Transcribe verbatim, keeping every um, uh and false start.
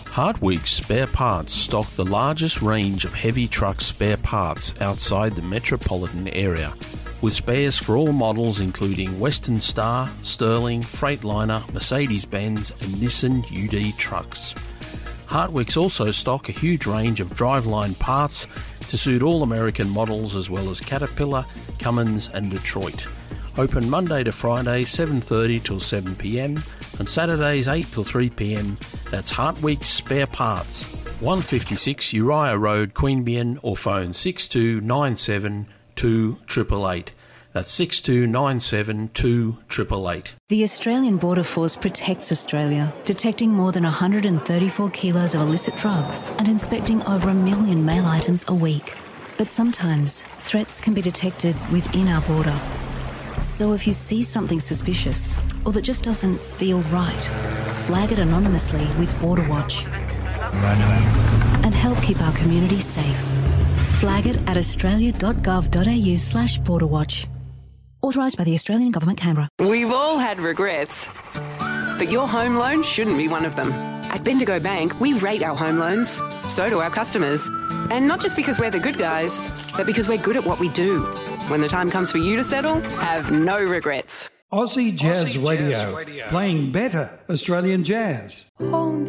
Hartwig's Spare Parts stock the largest range of heavy truck spare parts outside the metropolitan area, with spares for all models including Western Star, Sterling, Freightliner, Mercedes-Benz and Nissan U D trucks. Hartwig's also stock a huge range of driveline parts to suit all American models as well as Caterpillar, Cummins and Detroit. Open Monday to Friday seven thirty till seven p m and Saturdays eight till three p m. That's Hartwig's Spare Parts, one fifty-six Uriah Road, Queanbeyan, or phone six two nine seven two eight eight eight. That's six two nine seven two eight eight eight. The Australian Border Force protects Australia, detecting more than one hundred thirty-four kilos of illicit drugs and inspecting over a million mail items a week. But sometimes threats can be detected within our border. So if you see something suspicious or that just doesn't feel right, flag it anonymously with Border Watch and help keep our community safe. Flag it at australia.gov.au slash borderwatch. Authorised by the Australian Government, Canberra. We've all had regrets, but your home loan shouldn't be one of them. At Bendigo Bank, we rate our home loans. So do our customers. And not just because we're the good guys, but because we're good at what we do. When the time comes for you to settle, have no regrets. Aussie Jazz, Aussie Radio, Jazz Radio, playing better Australian jazz.